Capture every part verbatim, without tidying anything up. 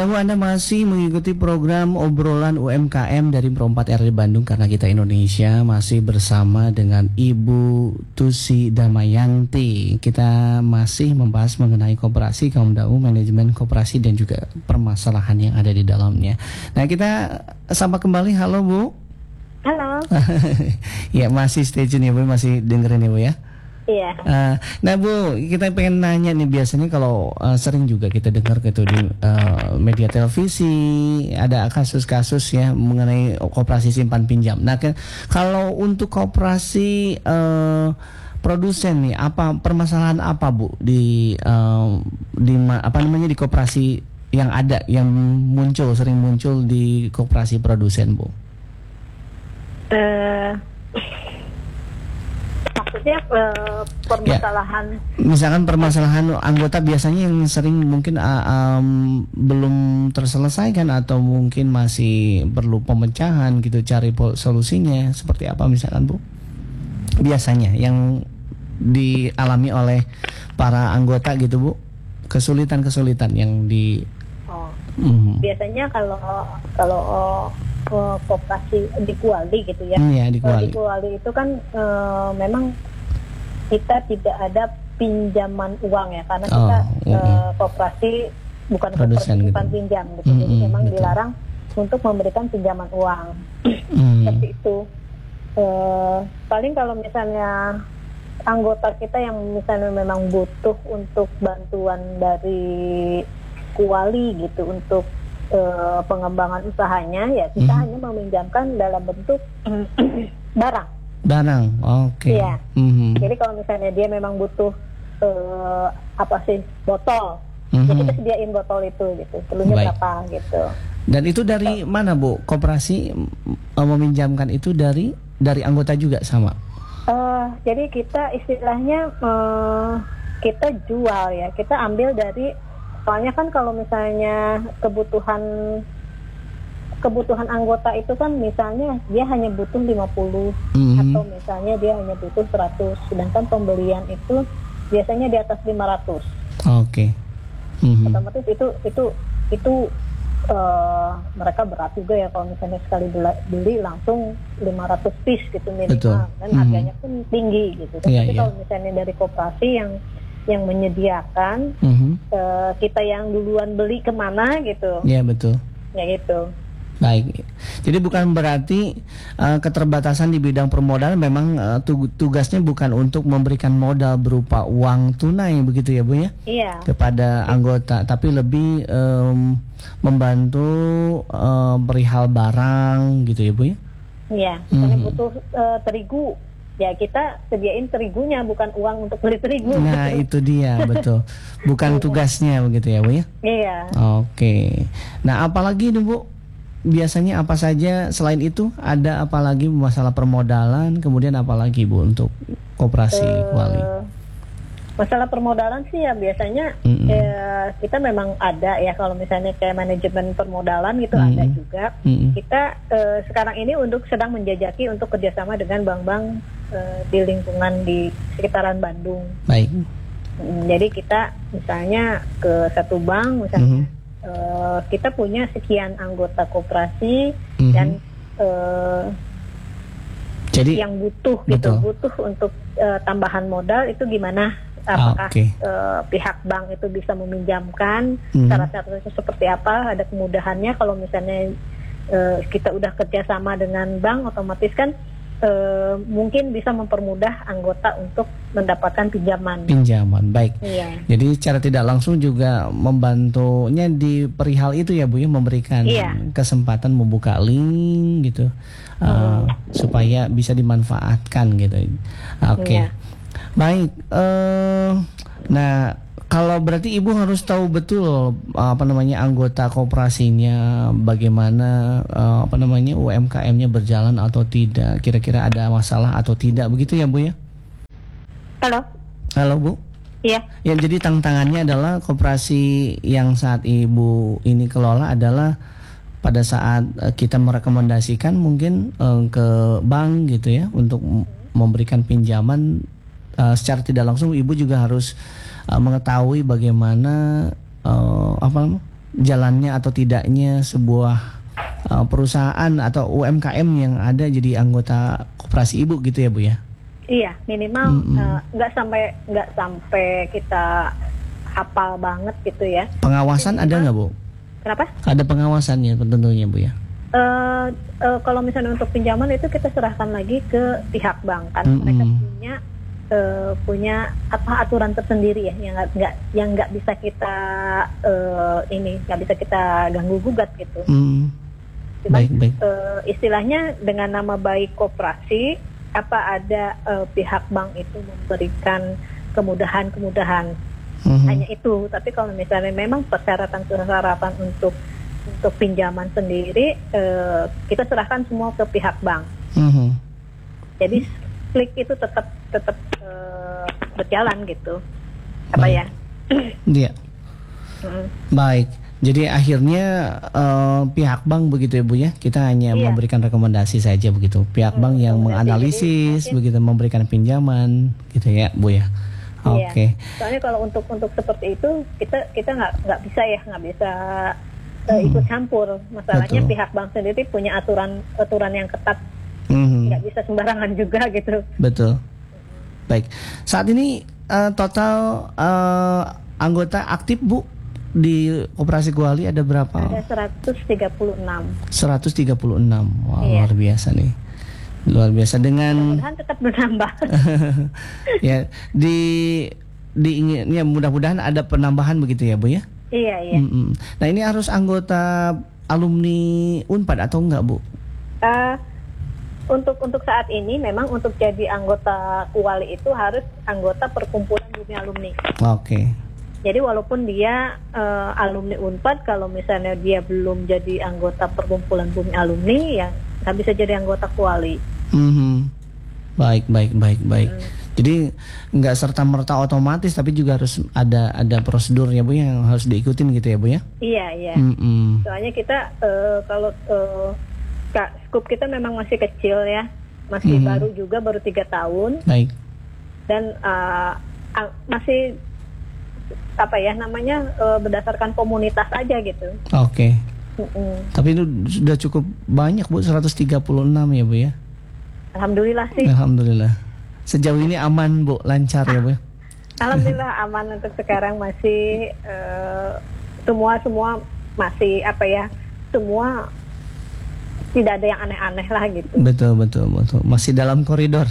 Nah, Bu, Anda masih mengikuti program obrolan U M K M dari Pro empat R D Bandung Karena Kita Indonesia, masih bersama dengan Ibu Tusi Damayanti. Kita masih membahas mengenai koperasi kaum dau, manajemen koperasi dan juga permasalahan yang ada di dalamnya. Nah, kita sapa kembali. Halo, Bu. Halo. Ya, masih stay tune ya, Bu, masih dengerin ya, Bu ya. Iya. Uh, nah, Bu, kita pengen nanya nih, biasanya kalau uh, sering juga kita dengar gitu di uh, media televisi ada kasus-kasus ya mengenai koperasi simpan pinjam. Nah, ke, kalau untuk koperasi uh, produsen nih, apa permasalahan apa, Bu, di uh, di apa namanya di koperasi yang ada yang muncul sering muncul di koperasi produsen, Bu? Uh... Maksudnya uh, permasalahan ya, misalkan permasalahan anggota biasanya yang sering mungkin uh, um, belum terselesaikan atau mungkin masih perlu pemecahan gitu, cari solusinya seperti apa misalkan, Bu? Biasanya yang dialami oleh para anggota gitu, Bu, kesulitan-kesulitan yang di oh, mm. biasanya kalau kalau uh, koperasi di Kuali gitu ya. Mm, ya di Kuali. Di Kuali itu kan uh, memang kita tidak ada pinjaman uang ya, karena oh, kita uh, uh, koperasi bukan koperasi simpan gitu. pinjam gitu. Mm, Jadi memang betul. dilarang untuk memberikan pinjaman uang. Mm. Seperti itu. Uh, paling kalau misalnya anggota kita yang misalnya memang butuh untuk bantuan dari Kuali gitu untuk Uh, pengembangan usahanya, ya kita hmm. hanya meminjamkan dalam bentuk barang. Barang, oke. Okay. Iya. Mm-hmm. Jadi kalau misalnya dia memang butuh uh, apa sih botol, mm-hmm. ya kita sediain botol itu gitu. Perlunya Baik. berapa gitu. Dan itu dari so. mana, Bu? Koperasi uh, meminjamkan itu dari dari anggota juga sama? Uh, jadi kita istilahnya uh, kita jual ya, kita ambil dari. Soalnya kan kalau misalnya kebutuhan kebutuhan anggota itu kan misalnya dia hanya butuh lima puluh mm-hmm. atau misalnya dia hanya butuh seratus, sedangkan pembelian itu biasanya di atas lima ratus. Oke. Okay. Mm-hmm. Otomatis itu itu itu uh, mereka berat juga ya kalau misalnya sekali beli, beli langsung lima ratus piece gitu minimal. Betul. Dan mm-hmm. harganya pun tinggi gitu. Tapi yeah, yeah. kalau misalnya dari koperasi yang yang menyediakan mm-hmm. uh, kita yang duluan beli kemana gitu. Iya, betul. Ya gitu. Baik. Jadi bukan berarti uh, keterbatasan di bidang permodalan memang uh, tugasnya bukan untuk memberikan modal berupa uang tunai begitu ya, Bu ya? Iya. Kepada anggota, tapi lebih um, membantu uh, perihal barang gitu ya, Bu ya? Iya. Misalnya mm-hmm. butuh uh, terigu, ya kita sediain terigunya, bukan uang untuk beli terigu. Nah itu dia, betul. Bukan tugasnya begitu ya, Bu ya? Iya. Oke. Nah apalagi nih, Bu, biasanya apa saja selain itu, ada apalagi masalah permodalan, kemudian apalagi, Bu, untuk koperasi uh, Kuali? Masalah permodalan sih ya biasanya mm-hmm. eh, kita memang ada ya, kalau misalnya kayak manajemen permodalan gitu mm-hmm. ada juga. Mm-hmm. Kita eh, sekarang ini untuk sedang menjajaki untuk kerjasama dengan bank-bank eh, di lingkungan di sekitaran Bandung. Baik. Mm, jadi kita misalnya ke satu bank misalnya mm-hmm. eh, kita punya sekian anggota koperasi mm-hmm. dan eh, jadi yang butuh gitu, butuh untuk eh, tambahan modal itu gimana? Apakah okay. uh, pihak bank itu bisa meminjamkan, mm-hmm. syarat-syaratnya seperti apa, ada kemudahannya. Kalau misalnya uh, kita udah kerjasama dengan bank, otomatis kan uh, mungkin bisa mempermudah anggota untuk mendapatkan pinjaman. Pinjaman, baik. Iya. Jadi secara tidak langsung juga membantunya di perihal itu ya, Bu ya, memberikan iya. kesempatan membuka link gitu, uh, mm. supaya bisa dimanfaatkan gitu. Oke. Okay. Iya. Baik, uh, nah kalau berarti Ibu harus tahu betul apa namanya anggota koperasinya, bagaimana uh, apa namanya U M K M-nya berjalan atau tidak, kira-kira ada masalah atau tidak, begitu ya, Bu ya? Halo. Halo, Bu. Iya. Ya, jadi tantangannya adalah koperasi yang saat Ibu ini kelola adalah pada saat uh, kita merekomendasikan mungkin uh, ke bank gitu ya untuk m- memberikan pinjaman. Uh, secara tidak langsung Ibu juga harus uh, mengetahui bagaimana uh, apa jalannya atau tidaknya sebuah uh, perusahaan atau U M K M yang ada jadi anggota koperasi ibu gitu ya Bu ya? Iya, minimal nggak mm-hmm. uh, sampai nggak sampai kita hafal banget gitu ya. Pengawasan minimal, ada nggak Bu? Kenapa? Ada pengawasannya tentunya Bu ya? Uh, uh, kalau misalnya untuk pinjaman itu kita serahkan lagi ke pihak bank kan mm-hmm. mereka punya uh, punya apa aturan tersendiri ya yang nggak yang nggak bisa kita uh, ini nggak bisa kita ganggu gugat gitu. Mm. Cuman baik, baik. Uh, istilahnya dengan nama baik koperasi apa ada uh, pihak bank itu memberikan kemudahan-kemudahan mm-hmm. hanya itu. Tapi kalau misalnya memang persyaratan-persyaratan untuk untuk pinjaman sendiri uh, kita serahkan semua ke pihak bank. Mm-hmm. Jadi klik itu tetap tetap uh, berjalan gitu. Apa baik. Ya? Iya. Mm-hmm. Baik. Jadi akhirnya uh, pihak bank begitu ya Bu ya. Kita hanya iya. memberikan rekomendasi saja begitu. Pihak hmm, bank yang menganalisis jadi, begitu memberikan pinjaman gitu ya Bu ya. Oke. Okay. Iya. Soalnya kalau untuk untuk seperti itu kita kita nggak nggak bisa ya nggak bisa uh, ikut campur. Masalahnya betul. Pihak bank sendiri punya aturan aturan yang ketat, nggak hmm. bisa sembarangan juga gitu. Betul. Baik. Saat ini uh, total uh, anggota aktif Bu di Koperasi Kuali ada berapa? Ada seratus tiga puluh enam. seratus tiga puluh enam. Wah, iya. Luar biasa nih. Luar biasa dengan mudah-mudahan tetap bertambah. Ya, di diinginnya mudah-mudahan ada penambahan begitu ya Bu ya? Iya, iya. Mm-mm. Nah, ini harus anggota alumni Unpad atau enggak Bu? Uh, untuk untuk saat ini memang untuk jadi anggota Kuali itu harus anggota perkumpulan Bumi Alumni. Oke. Okay. Jadi walaupun dia uh, alumni Unpad, kalau misalnya dia belum jadi anggota perkumpulan Bumi Alumni, ya nggak bisa jadi anggota Kuali. Mm-hmm. Baik, baik, baik, baik. Hmm. Jadi nggak serta merta otomatis, tapi juga harus ada ada prosedurnya Bu yang harus diikutin gitu ya Bu ya? Iya, iya. Mm-hmm. Soalnya kita uh, kalau uh, kak, skup kita memang masih kecil ya, masih mm-hmm. baru juga baru tiga tahun. Baik. Dan uh, masih apa ya namanya uh, berdasarkan komunitas aja gitu. Oke. Okay. Tapi itu sudah cukup banyak Bu, seratus tiga puluh enam ya Bu ya? Alhamdulillah sih. Alhamdulillah. Sejauh ini aman Bu, lancar ya Bu? Alhamdulillah aman untuk sekarang, masih uh, semua semua masih apa ya, semua tidak ada yang aneh-aneh lah gitu. Betul betul betul. Masih dalam koridor.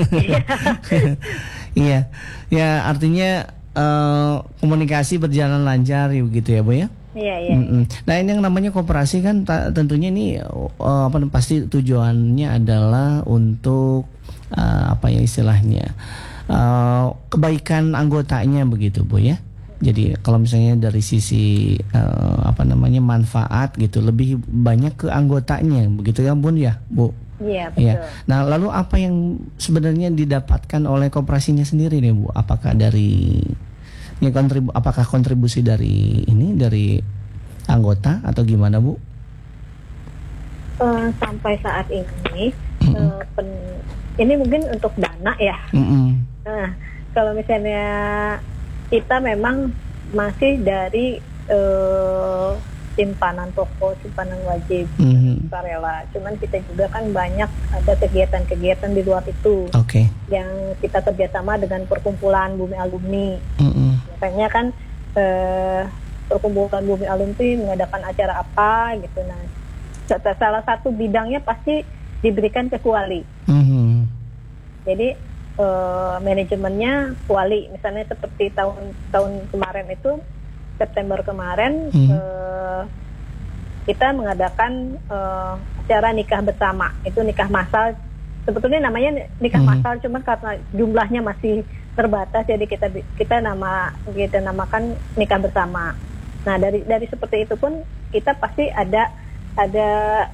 Iya. Ya artinya Uh, komunikasi berjalan lancar gitu ya Bu ya? Iya iya. Mm-mm. Nah ini yang namanya koperasi kan ta- tentunya ini uh, apa pasti tujuannya adalah untuk uh, apa ya istilahnya uh, kebaikan anggotanya begitu Bu ya. Jadi kalau misalnya dari sisi uh, apa namanya manfaat gitu lebih banyak ke anggotanya begitu ya Bun ya Bu? Iya betul. Ya. Nah lalu apa yang sebenarnya didapatkan oleh koperasinya sendiri nih Bu? Apakah dari ya kontribu, apakah kontribusi dari ini dari anggota atau gimana Bu? Uh, sampai saat ini mm-hmm. uh, pen, ini mungkin untuk dana ya. Mm-hmm. Nah kalau misalnya kita memang masih dari uh, simpanan pokok, simpanan wajib, mm-hmm. sukarela. Cuman kita juga kan banyak ada kegiatan-kegiatan di luar itu, okay. yang kita kerjasama dengan perkumpulan Bumi Alumni. Mm-hmm. Makanya kan eh, perkumpulan Bumi Alumni mengadakan acara apa gitu. Nah, salah satu bidangnya pasti diberikan ke Kuali. Mm-hmm. Jadi eh, manajemennya Kuali. Misalnya seperti tahun tahun kemarin itu. September kemarin hmm. uh, kita mengadakan uh, acara nikah bersama, itu nikah massal. Sebetulnya namanya nikah hmm. massal, cuman karena jumlahnya masih terbatas, jadi kita kita nama kita namakan nikah bersama. Nah dari dari seperti itu pun kita pasti ada ada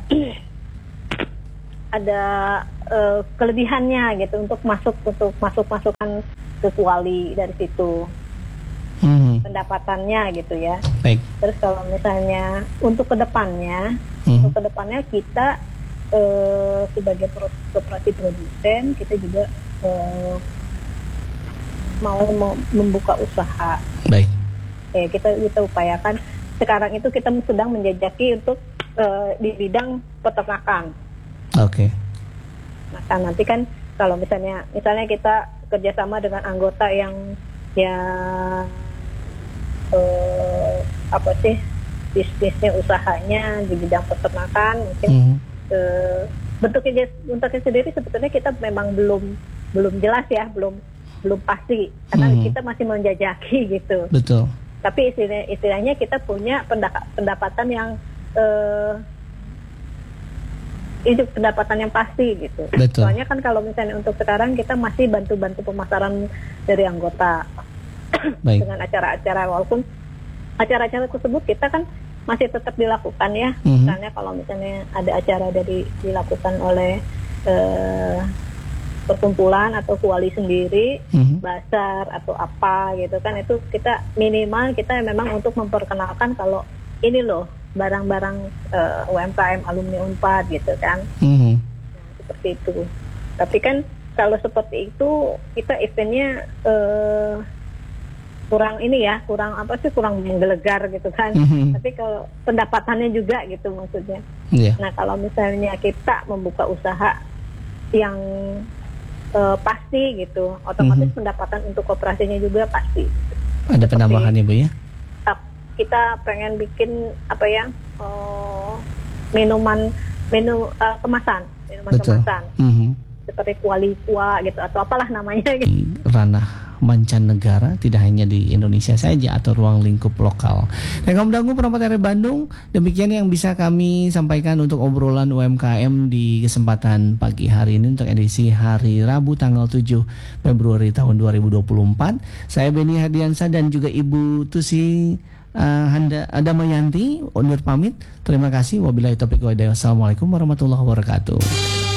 ada uh, kelebihannya gitu untuk masuk untuk masuk masukan ke Kuali dari situ. Hmm. Pendapatannya gitu ya. Baik. Terus kalau misalnya untuk kedepannya, hmm. untuk kedepannya kita eh, sebagai koperasi produsen kita juga eh, mau, mau membuka usaha. Baik. Ya kita kita upayakan sekarang itu kita sedang menjajaki untuk uh, di bidang peternakan. Oke. Okay. Nah, nanti kan kalau misalnya misalnya kita kerjasama dengan anggota yang yang uh, apa sih bisnisnya usahanya di bidang peternakan, mungkin mm. uh, bentuknya bentuknya sendiri sebetulnya kita memang belum belum jelas ya, belum belum pasti karena mm. kita masih menjajaki gitu. Betul. Tapi istilah, istilahnya kita punya pendapatan yang uh, itu pendapatan yang pasti gitu. Betul. Soalnya kan kalau misalnya untuk sekarang kita masih bantu-bantu pemasaran dari anggota dengan acara-acara, walaupun acara-acara tersebut kita kan masih tetap dilakukan ya. Mm-hmm. Misalnya kalau misalnya ada acara dari dilakukan oleh eh, perkumpulan atau kuali sendiri, mm-hmm. basar atau apa gitu kan, itu kita minimal kita memang untuk memperkenalkan kalau ini loh barang-barang uh, U M K M alumni Unpad gitu kan. Mm-hmm. Nah, seperti itu. Tapi kan kalau seperti itu kita eventnya uh, kurang ini ya, kurang apa sih, kurang menggelegar gitu kan. Mm-hmm. Tapi kalau pendapatannya juga gitu maksudnya. Yeah. Nah kalau misalnya kita membuka usaha yang uh, pasti gitu, otomatis mm-hmm. pendapatan untuk koperasinya juga pasti. Ada penambahannya Bu ya? Kita pengen bikin apa ya, uh, minuman minum uh, kemasan, minuman Betul. kemasan. Mm-hmm. Seperti kuali kuah gitu atau apalah namanya gitu. Ranah mancanegara, tidak hanya di Indonesia saja atau ruang lingkup lokal. Rekam Dangu Perempat R Bandung, demikian yang bisa kami sampaikan untuk obrolan U M K M di kesempatan pagi hari ini untuk edisi hari Rabu tanggal tujuh Februari tahun dua ribu dua puluh empat. Saya Beni Hardiansyah dan juga Ibu Tusi uh, Handa Damayanti undur pamit. Terima kasih. Wabillahi taufiq wal hidayah. Wassalamualaikum warahmatullahi wabarakatuh.